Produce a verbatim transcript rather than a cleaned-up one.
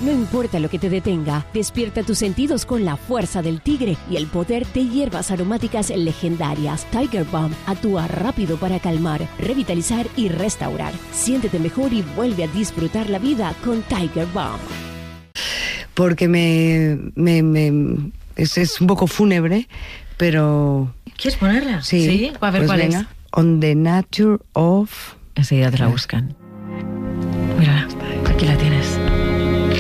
No importa lo que te detenga, despierta tus sentidos con la fuerza del tigre y el poder de hierbas aromáticas legendarias. Tiger Balm actúa rápido para calmar, revitalizar y restaurar. Siéntete mejor y vuelve a disfrutar la vida con Tiger Balm. Porque me... me, me es, es un poco fúnebre, pero... ¿Quieres ponerla? Sí, ¿Sí? A ver, pues ¿cuál venga. es? On the Nature of... Enseguida te la buscan.